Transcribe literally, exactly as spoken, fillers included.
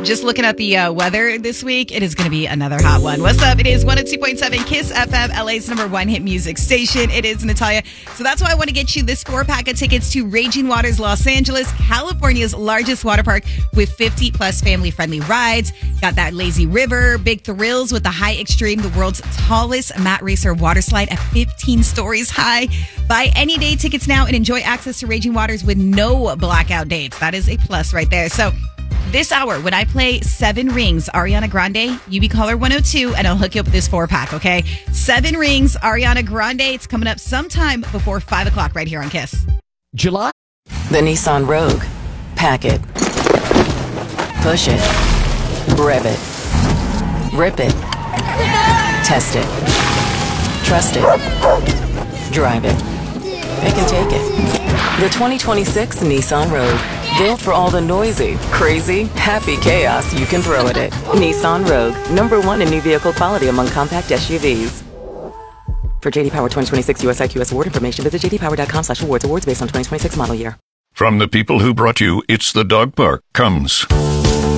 just looking at the uh, weather this week, it is going to be another hot one. What's up? It is one oh two point seven Kiss F M, L A's number one hit music station. It is Natalia. So that's why I want to get you this four-pack of tickets to Raging Waters Los Angeles, California's largest water park with fifty plus family-friendly rides. Got that lazy river, big thrills with the High Extreme, the world's tallest mat racer water slide at fifteen stories high. Buy any day tickets now and enjoy access to Raging Waters with no blackout dates. That is a plus right there. So this hour, when I play Seven Rings, Ariana Grande, you be caller one oh two, and I'll hook you up with this four-pack, okay? Seven Rings, Ariana Grande. It's coming up sometime before five o'clock right here on Kiss. July? The Nissan Rogue. Pack it. Push it. Rev it. Rip it. Test it. Trust it. Drive it. Pick and take it. The twenty twenty-six Nissan Rogue. Built for all the noisy, crazy, happy chaos you can throw at it. Nissan Rogue. Number one in new vehicle quality among compact S U Vs. For J D Power twenty twenty-six U S I Q S award information, visit j d power dot com slash awards. Awards based on twenty twenty-six model year. From the people who brought you It's the Dog Park comes